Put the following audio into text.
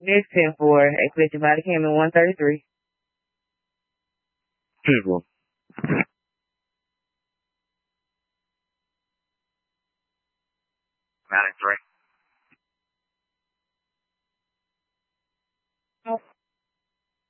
Next 10-4, expect your body came in 133. People. 93.